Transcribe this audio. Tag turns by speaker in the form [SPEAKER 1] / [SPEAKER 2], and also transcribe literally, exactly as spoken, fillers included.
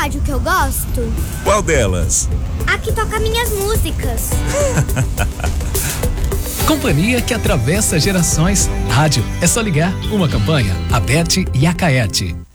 [SPEAKER 1] rádio que eu gosto?
[SPEAKER 2] Qual delas?
[SPEAKER 1] A que toca minhas músicas.
[SPEAKER 3] Companhia que atravessa gerações. Rádio, é só ligar. Uma campanha, Aberte e Acaerte.